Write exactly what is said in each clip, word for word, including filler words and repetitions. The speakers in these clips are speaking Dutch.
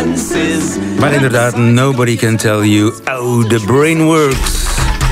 senses. Maar inderdaad, nobody can tell you how the brain works.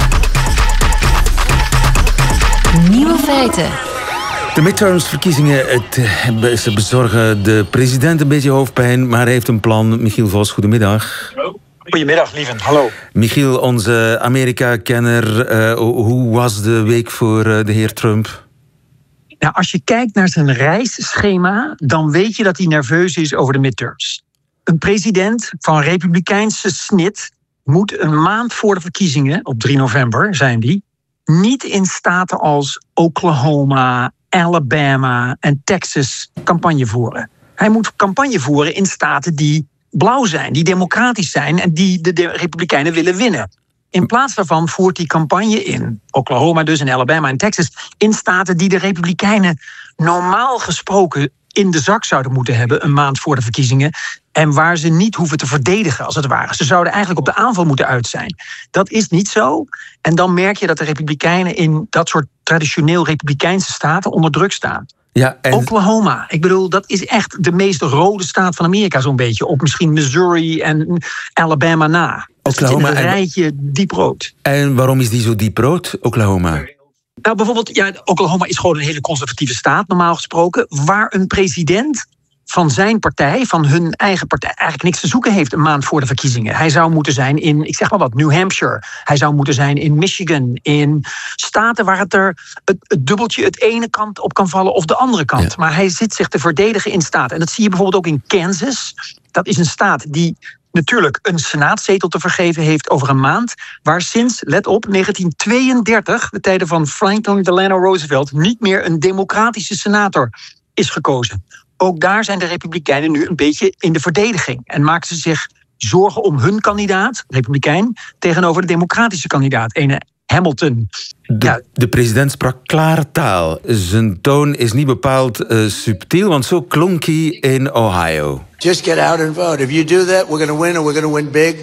Nieuwe feiten. De midtermsverkiezingen, het, ze bezorgen de president een beetje hoofdpijn, maar hij heeft een plan. Michiel Vos, goedemiddag. Goedemiddag, lieven. Hallo. Michiel, onze Amerika-kenner, uh, hoe was de week voor uh, de heer Trump? Nou, als je kijkt naar zijn reisschema, dan weet je dat hij nerveus is over de midterms. Een president van republikeinse snit moet een maand voor de verkiezingen, op drie november zijn die, niet in staten als Oklahoma, Alabama en Texas campagne voeren. Hij moet campagne voeren in staten die blauw zijn, die democratisch zijn en die de, de Republikeinen willen winnen. In plaats daarvan voert hij campagne in Oklahoma dus en Alabama en Texas in staten die de Republikeinen normaal gesproken in de zak zouden moeten hebben een maand voor de verkiezingen en waar ze niet hoeven te verdedigen als het ware. Ze zouden eigenlijk op de aanval moeten uit zijn. Dat is niet zo. En dan merk je dat de Republikeinen in dat soort traditioneel Republikeinse staten onder druk staan. Ja, en Oklahoma, ik bedoel, dat is echt de meest rode staat van Amerika zo'n beetje. Op misschien Missouri en Alabama na. Oklahoma een rijtje diep rood. En waarom is die zo diep rood, Oklahoma? Nou, bijvoorbeeld, ja, Oklahoma is gewoon een hele conservatieve staat, normaal gesproken, waar een president van zijn partij, van hun eigen partij, eigenlijk niks te zoeken heeft een maand voor de verkiezingen. Hij zou moeten zijn in, ik zeg maar wat, New Hampshire. Hij zou moeten zijn in Michigan. In staten waar het er het, het dubbeltje het ene kant op kan vallen of de andere kant. Ja. Maar hij zit zich te verdedigen in staten. En dat zie je bijvoorbeeld ook in Kansas. Dat is een staat die natuurlijk een senaatzetel te vergeven heeft over een maand, waar sinds, let op, negentien tweeëndertig, de tijden van Franklin Delano Roosevelt, niet meer een democratische senator is gekozen. Ook daar zijn de Republikeinen nu een beetje in de verdediging en maken ze zich zorgen om hun kandidaat, Republikein, tegenover de democratische kandidaat, ene Hamilton. De, ja. de president sprak klare taal. Zijn toon is niet bepaald uh, subtiel, want zo klonk hij in Ohio. Just get out and vote. If you do that, we're going to win and we're going to win big.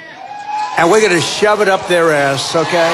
And we're going to shove it up their ass, okay?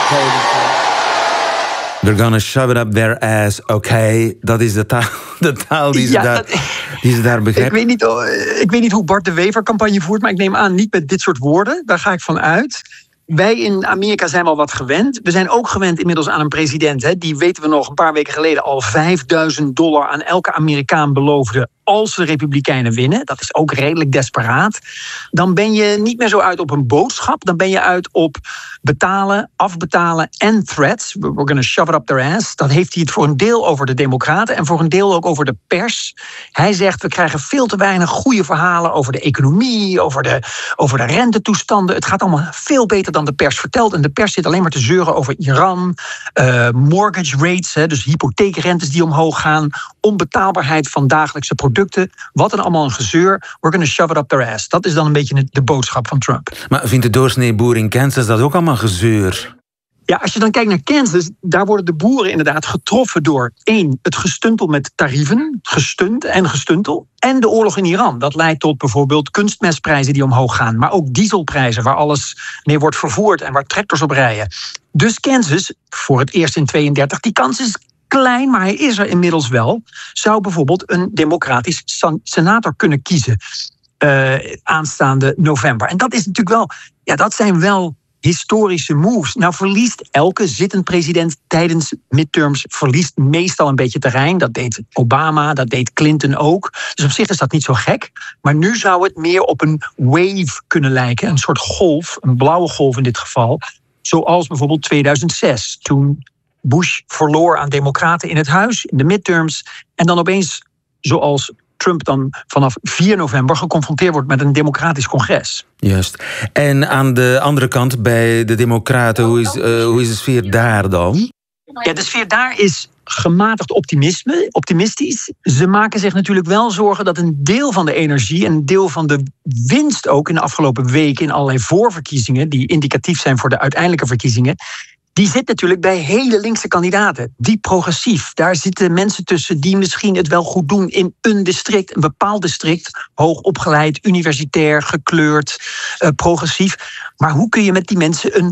They're gonna shove it up their ass, oké. Okay. Dat is de taal, de taal die, ze ja, daar, dat, die ze daar begrijpen. Ik weet, niet, ik weet niet hoe Bart de Wever campagne voert, maar ik neem aan niet met dit soort woorden. Daar ga ik van uit. Wij in Amerika zijn wel wat gewend. We zijn ook gewend inmiddels aan een president, hè, die weten we nog een paar weken geleden al vijfduizend dollar aan elke Amerikaan beloofde als de Republikeinen winnen. Dat is ook redelijk desperaat. Dan ben je niet meer zo uit op een boodschap. Dan ben je uit op betalen, afbetalen en threats. We're gonna shove it up their ass. Dan heeft hij het voor een deel over de Democraten en voor een deel ook over de pers. Hij zegt, we krijgen veel te weinig goede verhalen over de economie, over de, over de rentetoestanden. Het gaat allemaal veel beter dan de pers vertelt. En de pers zit alleen maar te zeuren over Iran, uh, mortgage rates, hè, dus hypotheekrentes die omhoog gaan, onbetaalbaarheid van dagelijkse producten. Wat dan allemaal een gezeur. We're gonna shove it up their ass. Dat is dan een beetje de boodschap van Trump. Maar vindt de doorsnee boer in Kansas dat ook allemaal gezeur? Ja, als je dan kijkt naar Kansas, daar worden de boeren inderdaad getroffen door één, het gestuntel met tarieven, gestunt en gestuntel, en de oorlog in Iran. Dat leidt tot bijvoorbeeld kunstmestprijzen die omhoog gaan, maar ook dieselprijzen waar alles mee wordt vervoerd en waar tractors op rijden. Dus Kansas, voor het eerst in tweeëndertig, die kans is klein, maar hij is er inmiddels wel, zou bijvoorbeeld een democratisch senator kunnen kiezen uh, aanstaande november. En dat is natuurlijk wel, ja, dat zijn wel historische moves. Nou verliest elke zittend president tijdens midterms verliest meestal een beetje terrein. Dat deed Obama, dat deed Clinton ook. Dus op zich is dat niet zo gek. Maar nu zou het meer op een wave kunnen lijken. Een soort golf, een blauwe golf in dit geval. Zoals bijvoorbeeld tweeduizend zes, toen Bush verloor aan democraten in het huis, in de midterms. En dan opeens, zoals Trump dan vanaf vier november geconfronteerd wordt met een democratisch congres. Juist. En aan de andere kant, bij de democraten, hoe is, uh, hoe is de sfeer daar dan? Ja, de sfeer daar is gematigd optimisme, optimistisch. Ze maken zich natuurlijk wel zorgen dat een deel van de energie en een deel van de winst ook in de afgelopen weken in allerlei voorverkiezingen, die indicatief zijn voor de uiteindelijke verkiezingen, die zit natuurlijk bij hele linkse kandidaten. Diep progressief. Daar zitten mensen tussen die misschien het wel goed doen in een district, een bepaald district. Hoog opgeleid, universitair, gekleurd, uh, progressief. Maar hoe kun je met die mensen een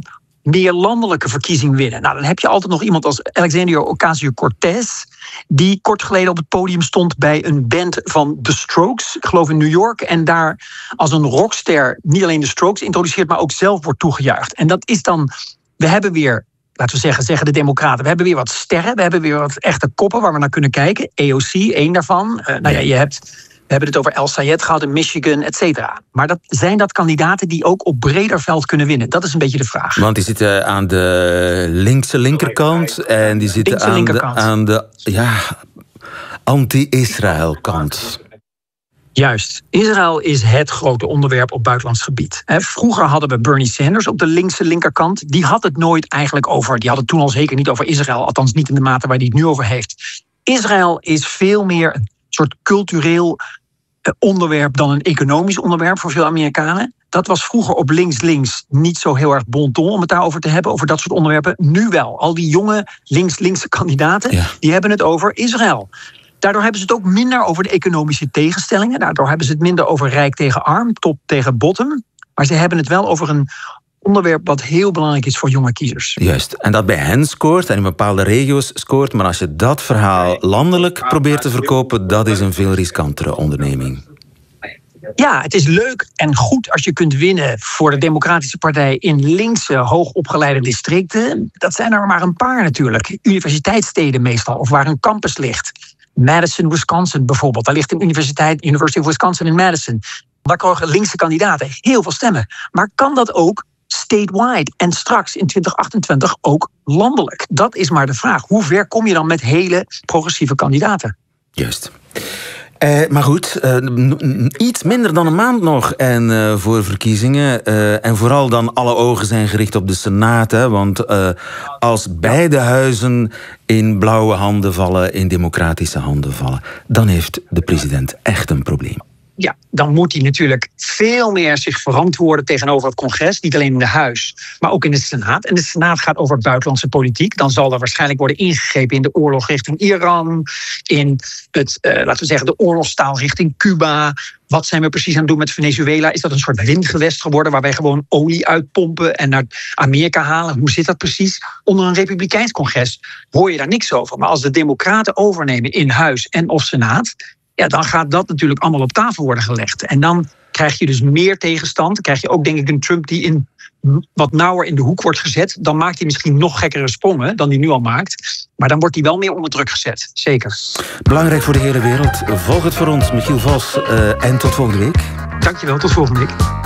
meer landelijke verkiezing winnen. Nou, dan heb je altijd nog iemand als Alexandria Ocasio-Cortez, die kort geleden op het podium stond bij een band van The Strokes, ik geloof in New York, en daar als een rockster niet alleen The Strokes introduceert, maar ook zelf wordt toegejuicht. En dat is dan, we hebben weer, laten we zeggen, zeggen de Democraten, we hebben weer wat sterren, we hebben weer wat echte koppen waar we naar kunnen kijken. A O C, één daarvan. Uh, nou ja, je hebt... We hebben het over El Sayed gehad in Michigan, et cetera. Maar dat, zijn dat kandidaten die ook op breder veld kunnen winnen? Dat is een beetje de vraag. Want die zitten aan de linkse linkerkant en die zitten aan de, aan de ja, anti-Israël kant. Juist. Israël is het grote onderwerp op buitenlands gebied. Vroeger hadden we Bernie Sanders op de linkse linkerkant. Die had het nooit eigenlijk over, die had het toen al zeker niet over Israël. Althans niet in de mate waar hij het nu over heeft. Israël is veel meer een soort cultureel onderwerp dan een economisch onderwerp voor veel Amerikanen. Dat was vroeger op links-links niet zo heel erg bon ton om het daarover te hebben, over dat soort onderwerpen. Nu wel. Al die jonge links-linkse kandidaten, ja. die hebben het over Israël. Daardoor hebben ze het ook minder over de economische tegenstellingen. Daardoor hebben ze het minder over rijk tegen arm, top tegen bottom. Maar ze hebben het wel over een onderwerp wat heel belangrijk is voor jonge kiezers. Juist, en dat bij hen scoort en in bepaalde regio's scoort. Maar als je dat verhaal landelijk probeert te verkopen, dat is een veel riskantere onderneming. Ja, het is leuk en goed als je kunt winnen voor de Democratische Partij in linkse, hoogopgeleide districten. Dat zijn er maar een paar natuurlijk. Universiteitssteden meestal, of waar een campus ligt. Madison, Wisconsin bijvoorbeeld. Daar ligt een universiteit, University of Wisconsin in Madison. Daar krijgen linkse kandidaten heel veel stemmen. Maar kan dat ook statewide en straks in twintig achtentwintig ook landelijk? Dat is maar de vraag. Hoe ver kom je dan met hele progressieve kandidaten? Juist. Uh, maar goed, uh, iets minder dan een maand nog en, uh, voor verkiezingen. Uh, en vooral dan alle ogen zijn gericht op de Senaat. Hè, want uh, als beide huizen in blauwe handen vallen, in democratische handen vallen, dan heeft de president echt een probleem. Ja, dan moet hij natuurlijk veel meer zich verantwoorden tegenover het congres. Niet alleen in de Huis, maar ook in de Senaat. En de Senaat gaat over buitenlandse politiek. Dan zal er waarschijnlijk worden ingegrepen in de oorlog richting Iran. In het, uh, laten we zeggen, de oorlogstaal richting Cuba. Wat zijn we precies aan het doen met Venezuela? Is dat een soort windgewest geworden waar wij gewoon olie uitpompen en naar Amerika halen? Hoe zit dat precies? Onder een republikeins congres hoor je daar niks over. Maar als de Democraten overnemen in Huis en of Senaat, ja, dan gaat dat natuurlijk allemaal op tafel worden gelegd. En dan krijg je dus meer tegenstand. Dan krijg je ook, denk ik, een Trump die in wat nauwer in de hoek wordt gezet. Dan maakt hij misschien nog gekkere sprongen dan hij nu al maakt. Maar dan wordt hij wel meer onder druk gezet. Zeker. Belangrijk voor de hele wereld. Volg het voor ons, Michiel Vos. Uh, en tot volgende week. Dankjewel, tot volgende week.